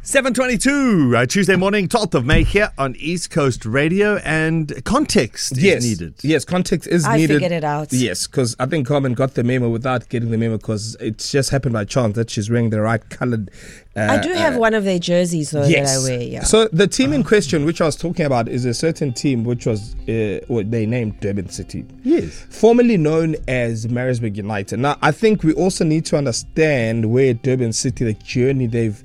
7:22, Tuesday morning, 12th of May here on East Coast Radio, and context is needed. Yes, context is needed. I figured it out. Yes, because I think Carmen got the memo without getting the memo because it's just happened by chance that she's wearing the right coloured. I do have one of their jerseys though that I wear. Yeah. So the team in question, which I was talking about, is a certain team which was what they named Durban City. Yes, formerly known as Maritzburg United. Now, I think we also need to understand where Durban City, the journey they've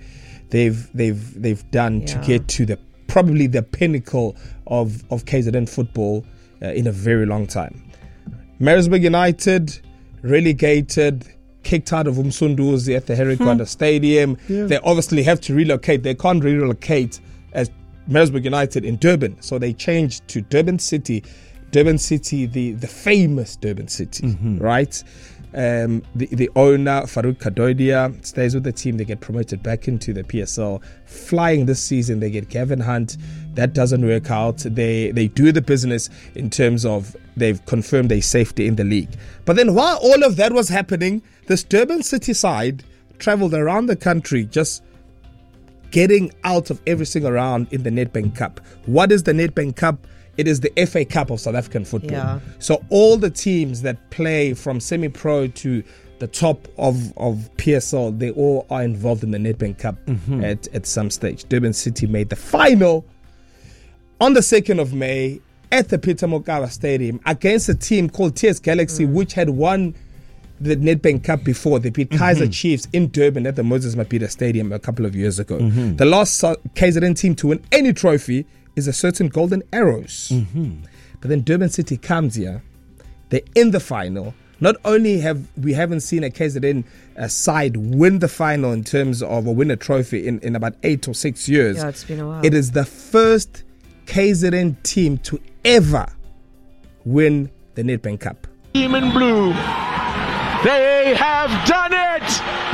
done to get to probably the pinnacle of KZN football in a very long time. Maritzburg United relegated, kicked out of Umsunduzi at the Henry Kwanda Stadium. Yeah. They obviously have to relocate. They can't relocate as Maritzburg United in Durban, so they changed to Durban City. Durban City, the famous Durban City, right? The owner, Farouk Kadoidia, stays with the team. They get promoted back into the PSL. Flying this season, they get Gavin Hunt. That doesn't work out. They do the business in terms of they've confirmed their safety in the league. But then while all of that was happening, this Durban City side travelled around the country just getting out of everything around in the Nedbank Cup. What is the Nedbank Cup? It is the FA Cup of South African football. Yeah. So all the teams that play from semi-pro to the top of PSL, they all are involved in the Nedbank Cup at some stage. Durban City made the final on the 2nd of May at the Peter Mokaba Stadium against a team called TS Galaxy, which had won the Nedbank Cup before. They beat Kaizer Chiefs in Durban at the Moses Mabhida Stadium a couple of years ago. The last KZN team to win any trophy is a certain Golden Arrows. But then Durban City comes here. They're in the final. Not only haven't seen a KZN side win the final in terms of win a trophy in about 8 or 6 years. Yeah, it's been a while. It is the first KZN team to ever win the Nedbank Cup. Team in blue, they have done it!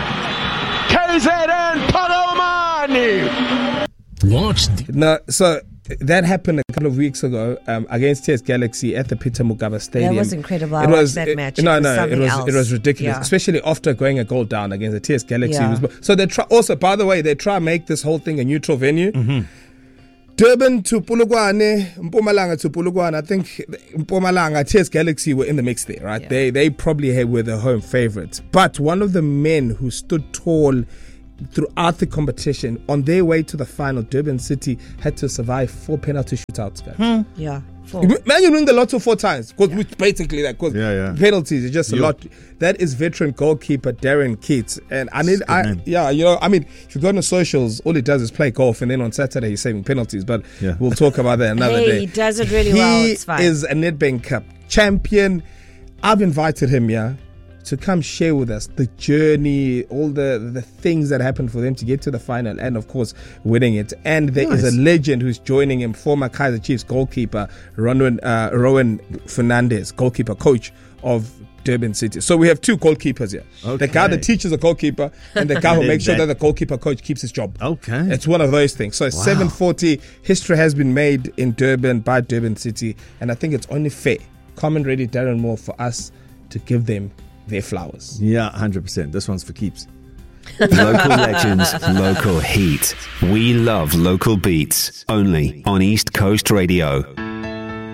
KZN Palomani! Now, so that happened a couple of weeks ago against TS Galaxy at the Peter Mokaba Stadium. That was incredible. I watched that match. It was ridiculous, especially after going a goal down against the TS Galaxy. So they try to make this whole thing a neutral venue. Durban to Polokwane, Mpumalanga to Polokwane. I think Mpumalanga, TS Galaxy were in the mix there, right? Yeah. They probably were the home favourites. But one of the men who stood tall throughout the competition, on their way to the final, Durban City had to survive 4 penalty shootouts, guys. Yeah, 4. Man, you win the lotto 4 times, which basically that, because penalties is just a lot. That is veteran goalkeeper Darren Keats, and if you go on the socials, all he does is play golf, and then on Saturday he's saving penalties. But we'll talk about that another day. He does it really well. It's fine. He is a Nedbank Cup champion. I've invited him to come share with us the journey, all the things that happened for them to get to the final, and of course winning it. And there is a legend who's joining him, former Kaizer Chiefs goalkeeper Rowan Fernandez, goalkeeper coach of Durban City. So we have 2 goalkeepers here. Okay. The guy that teaches the goalkeeper and the guy who makes sure that the goalkeeper coach keeps his job. Okay. It's one of those things. So 7:40, history has been made in Durban by Durban City, and I think it's only fair, Common Ready Darren Moore, for us to give them their flowers. Yeah, 100%. This one's for keeps. Local legends, local heat. We love local beats. Only on East Coast Radio.